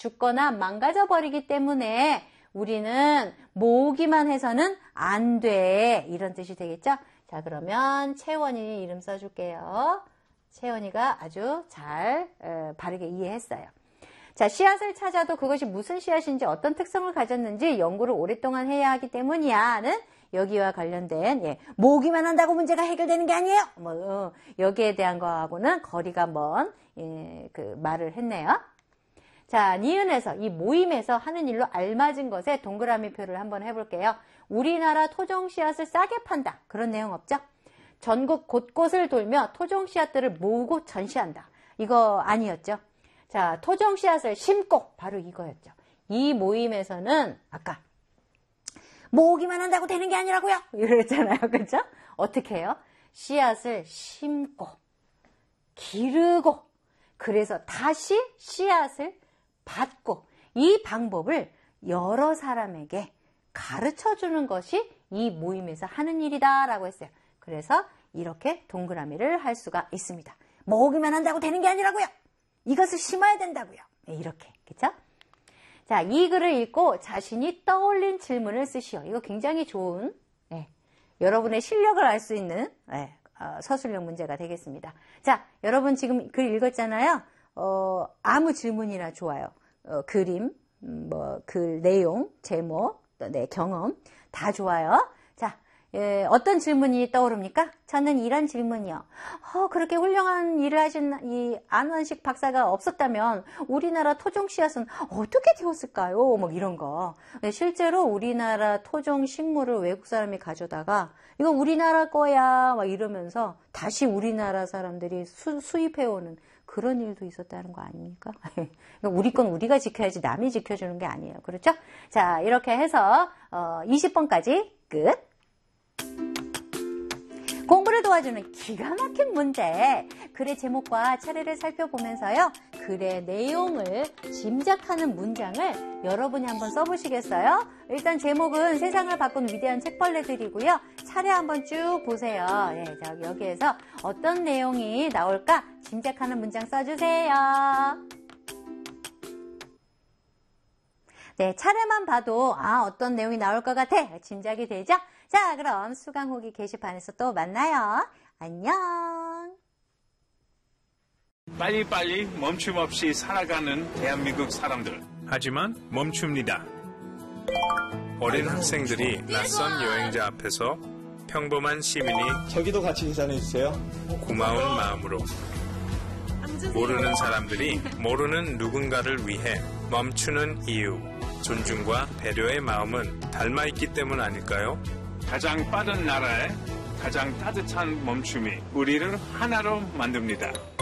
죽거나 망가져 버리기 때문에 우리는 모으기만 해서는 안 돼. 이런 뜻이 되겠죠? 자, 그러면 채원이 이름 써줄게요. 채원이가 아주 잘 바르게 이해했어요. 자, 씨앗을 찾아도 그것이 무슨 씨앗인지 어떤 특성을 가졌는지 연구를 오랫동안 해야 하기 때문이야는 여기와 관련된 모으기만 한다고 문제가 해결되는 게 아니에요. 여기에 대한 거하고는 거리가 먼 그 말을 했네요. 자, 니은에서 이 모임에서 하는 일로 알맞은 것에 동그라미 표를 한번 해볼게요. 우리나라 토종 씨앗을 싸게 판다. 그런 내용 없죠? 전국 곳곳을 돌며 토종 씨앗들을 모으고 전시한다. 이거 아니었죠? 자, 토종 씨앗을 심고 바로 이거였죠. 이 모임에서는 아까 모으기만 한다고 되는 게 아니라고요. 이랬잖아요. 그렇죠? 어떻게 해요? 씨앗을 심고 기르고 그래서 다시 씨앗을 받고 이 방법을 여러 사람에게 가르쳐주는 것이 이 모임에서 하는 일이다라고 했어요. 그래서 이렇게 동그라미를 할 수가 있습니다. 모으기만 한다고 되는 게 아니라고요. 이것을 심어야 된다고요. 이렇게, 그렇죠? 자, 이 글을 읽고 자신이 떠올린 질문을 쓰시오. 이거 굉장히 좋은 여러분의 실력을 알 수 있는 서술형 문제가 되겠습니다. 자, 여러분 지금 글 읽었잖아요. 아무 질문이나 좋아요. 그림, 글 내용, 제목, 경험 다 좋아요. 자, 어떤 질문이 떠오릅니까? 저는 이런 질문이요. 그렇게 훌륭한 일을 하신 이 안원식 박사가 없었다면 우리나라 토종 씨앗은 어떻게 되었을까요? 뭐 이런 거. 실제로 우리나라 토종 식물을 외국 사람이 가져다가 이거 우리나라 거야 막 이러면서 다시 우리나라 사람들이 수입해오는 그런 일도 있었다는 거 아닙니까? 우리 건 우리가 지켜야지 남이 지켜주는 게 아니에요. 그렇죠? 자, 이렇게 해서 20번까지 끝. 공부를 도와주는 기가 막힌 문제. 글의 제목과 차례를 살펴보면서요. 글의 내용을 짐작하는 문장을 여러분이 한번 써보시겠어요? 일단 제목은 세상을 바꾼 위대한 책벌레들이고요. 차례 한번 쭉 보세요. 자, 여기에서 어떤 내용이 나올까 짐작하는 문장 써주세요. 네, 차례만 봐도 어떤 내용이 나올 것 같아 짐작이 되죠? 자, 그럼 수강 후기 게시판에서 또 만나요. 안녕. 빨리빨리 멈춤 없이 살아가는 대한민국 사람들. 하지만 멈춥니다. 어린 학생들이 낯선 여행자 앞에서 평범한 시민이 저기도 같이 계산해주세요. 고마운 마음으로 모르는 사람들이 모르는 누군가를 위해 멈추는 이유, 존중과 배려의 마음은 닮아있기 때문 아닐까요? 가장 빠른 나라에 가장 따뜻한 멈춤이 우리를 하나로 만듭니다.